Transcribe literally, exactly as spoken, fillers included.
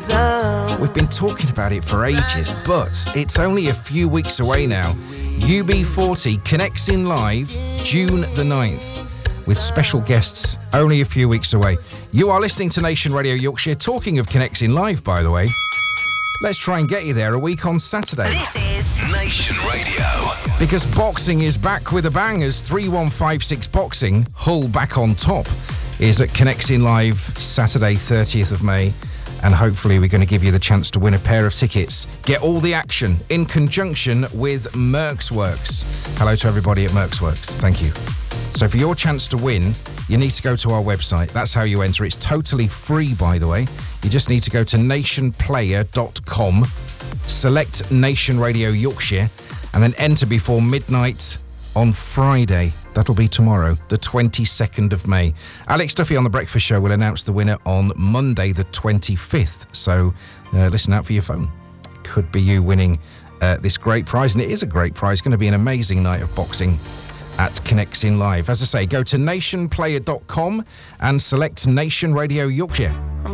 down. We've been talking about it for ages, but it's only a few weeks away now. U B forty connects in live June the ninth with special guests only a few weeks away. You are listening to Nation Radio Yorkshire. Talking of connects in live, by the way, let's try and get you there a week on Saturday. This is Nation Radio. Because boxing is back with a bang as three one five six Boxing, Hull back on top, is at Connects in Live Saturday thirtieth of May. And hopefully we're going to give you the chance to win a pair of tickets. Get all the action in conjunction with Merck's Works. Hello to everybody at Merck's Works. Thank you. So for your chance to win, you need to go to our website. That's how you enter. It's totally free, by the way. You just need to go to nation player dot com, select Nation Radio Yorkshire, and then enter before midnight on Friday. That'll be tomorrow, the twenty-second of May. Alex Duffy on The Breakfast Show will announce the winner on Monday, the twenty-fifth. So uh, listen out for your phone. Could be you winning uh, this great prize, and it is a great prize. It's going to be an amazing night of boxing at Connects in Live. As I say, go to nation player dot com and select Nation Radio Yorkshire.